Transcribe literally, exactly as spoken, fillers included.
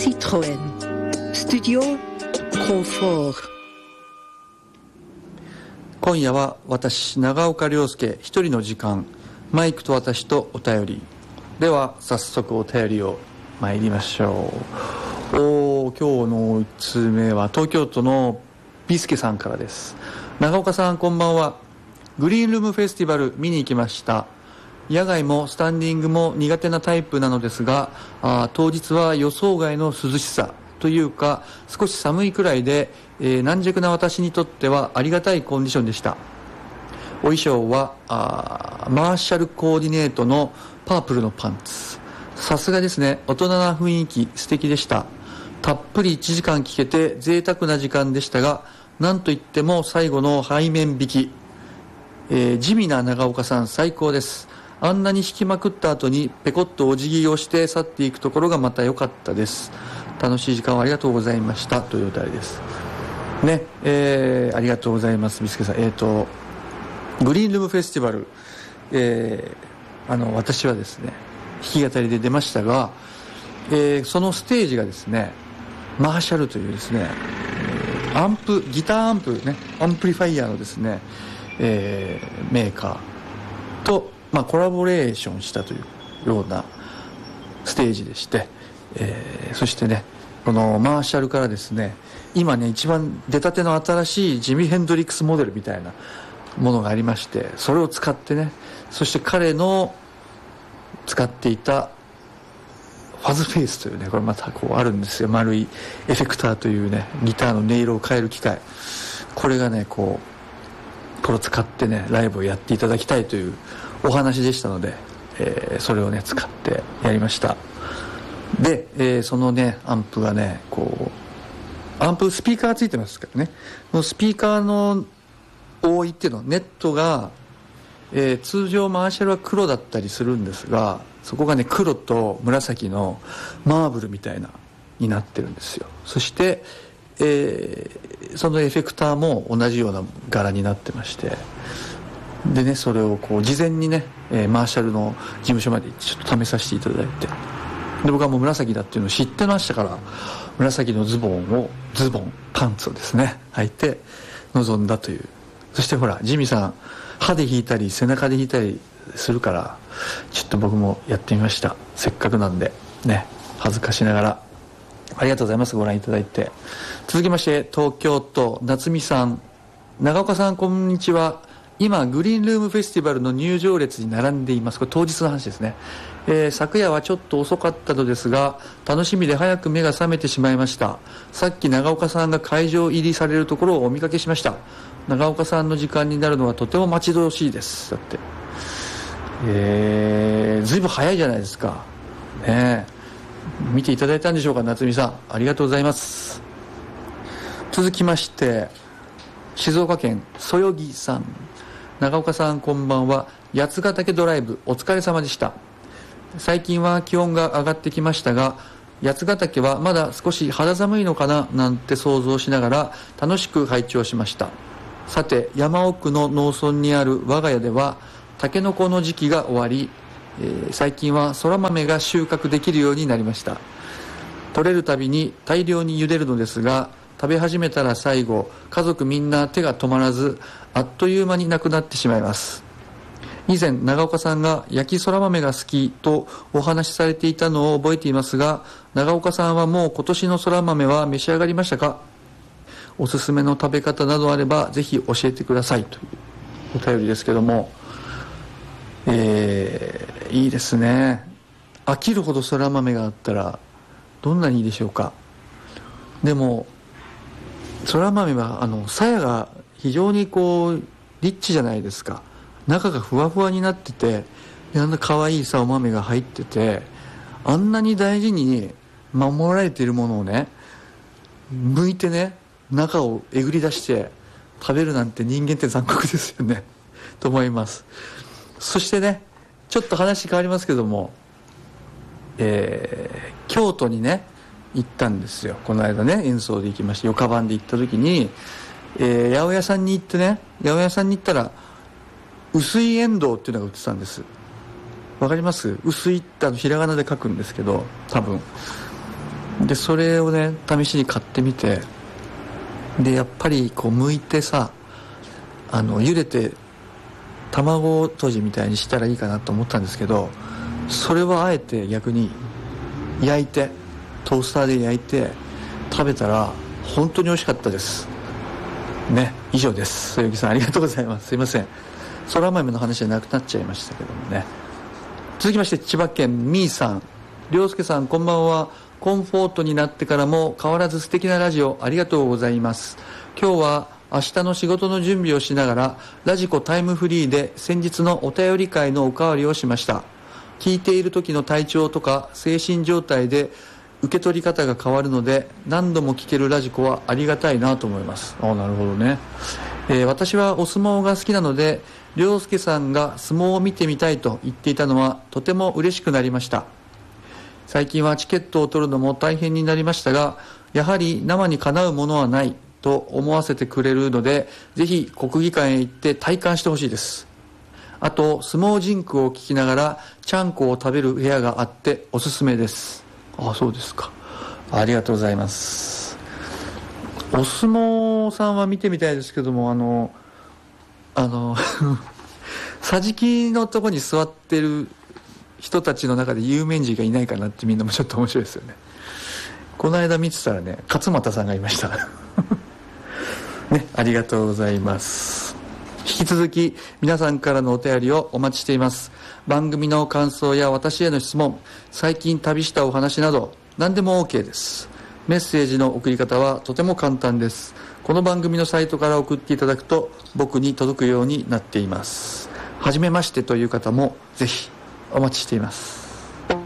Citroën Studio Confort。 今夜は私長岡亮介一人の時間、マイクと私とお便りでは、早速お便りを参りましょう。お今日のいちつうめは東京都のビスケさんからです。長岡さんこんばんは。グリーンルームフェスティバル見に行きました。野外もスタンディングも苦手なタイプなのですが、あ当日は予想外の涼しさというか少し寒いくらいで、えー、軟弱な私にとってはありがたいコンディションでした。お衣装はあマーシャルコーディネートのパープルのパンツ。さすがですね、大人な雰囲気素敵でした。たっぷりいちじかん聴けて贅沢な時間でしたが、なんといっても最後の背面引き、えー、地味な長岡さん最高です。あんなに弾きまくった後にペコッとお辞儀をして去っていくところがまた良かったです。楽しい時間をありがとうございましたというお題ですね。えー、ありがとうございますビスケさん。えーとグリーンルームフェスティバル、えー、あの私はですね弾き語りで出ましたが、えー、そのステージがですねマーシャルというですねアンプギターアンプねアンプリファイヤーのですね、えー、メーカーとまあ、コラボレーションしたというようなステージでして、えー、そしてねこのマーシャルからですね今ね一番出たての新しいジミ・ヘンドリックスモデルみたいなものがありまして、それを使ってね、そして彼の使っていたファズフェイスというね、これまたこうあるんですよ、丸いエフェクターというねギターの音色を変える機械、これがねこうこれを使ってねライブをやっていただきたいというお話でしたので、えー、それをね使ってやりました。で、えー、そのねアンプがねこうアンプスピーカーがついてますからね、このスピーカーの覆いっていうのネットが、えー、通常マーシャルは黒だったりするんですが、そこがね黒と紫のマーブルみたいなになってるんですよ。そして、えー、そのエフェクターも同じような柄になってまして、でねそれをこう事前にね、えー、マーシャルの事務所までちょっと試させていただいて、で僕はもう紫だっていうのを知ってましたから、紫のズボンをズボンパンツをですね履いて臨んだという。そしてほらジミーさん歯で弾いたり背中で弾いたりするから、ちょっと僕もやってみました。せっかくなんでね、恥ずかしながら。ありがとうございます。ご覧いただいて。続きまして東京都夏美さん。長岡さんこんにちは。今グリーンルームフェスティバルの入場列に並んでいます。これ当日の話ですね、えー、昨夜はちょっと遅かったのですが楽しみで早く目が覚めてしまいました。さっき長岡さんが会場入りされるところをお見かけしました。長岡さんの時間になるのはとても待ち遠しいです。だってえー、ずいぶん早いじゃないですかね。見ていただいたんでしょうか。夏美さんありがとうございます。続きまして静岡県そよぎさん。長岡さんこんばんは。八ヶ岳ドライブお疲れ様でした。最近は気温が上がってきましたが、八ヶ岳はまだ少し肌寒いのかななんて想像しながら楽しく拝聴しました。さて山奥の農村にある我が家ではタケノコの時期が終わり、えー、最近はそら豆が収穫できるようになりました。取れるたびに大量に茹でるのですが、食べ始めたら最後家族みんな手が止まらずあっという間になくなってしまいます。以前長岡さんが焼きそら豆が好きとお話しされていたのを覚えていますが、長岡さんはもう今年のそら豆は召し上がりましたか？おすすめの食べ方などあればぜひ教えてくださいというお便りですけども、えー、いいですね。飽きるほどそら豆があったらどんなにいいでしょうか。でもそら豆はあの鞘が非常にこうリッチじゃないですか。中がふわふわになってて、あんな可愛いさお豆が入ってて、あんなに大事に守られているものをね剥いてね中をえぐり出して食べるなんて人間って残酷ですよねと思います。そしてねちょっと話変わりますけども、えー、京都にね行ったんですよ。この間ね演奏で行きまして、よかばんで行った時に、えー、八百屋さんに行ってね、八百屋さんに行ったら薄いエンドウっていうのが売ってたんです。わかります？薄いってあのひらがなで書くんですけど、多分でそれをね試しに買ってみて、でやっぱりこう剥いてさ、あの茹でて卵とじみたいにしたらいいかなと思ったんですけど、それはあえて逆に焼いてトースターで焼いて食べたら本当に美味しかったですね。以上です。そよぎさんありがとうございます。すいません、そら豆の話じゃなくなっちゃいましたけどもね。続きまして千葉県みーさん、涼介さんこんばんは。コンフォートになってからも変わらず素敵なラジオありがとうございます。今日は明日の仕事の準備をしながらラジコタイムフリーで先日のお便り会のおかわりをしました。聞いている時の体調とか精神状態で受け取り方が変わるので、何度も聞けるラジコはありがたいなと思います。あ、なるほどね。えー、私はお相撲が好きなので、涼介さんが相撲を見てみたいと言っていたのはとても嬉しくなりました。最近はチケットを取るのも大変になりましたが、やはり生にかなうものはないと思わせてくれるので、ぜひ国技館へ行って体感してほしいです。あと相撲ジンクを聞きながらちゃんこを食べる部屋があっておすすめです。あ、そうですか。ありがとうございます。お相撲さんは見てみたいですけども、あのあの桟敷のとこに座ってる人たちの中で有名人がいないかなってみんなもちょっと面白いですよね。この間見てたらね、勝俣さんがいましたね、ありがとうございます。引き続き皆さんからのお便りをお待ちしています。番組の感想や私への質問、最近旅したお話など何でも OK です。メッセージの送り方はとても簡単です。この番組のサイトから送っていただくと僕に届くようになっています。はじめましてという方もぜひお待ちしています。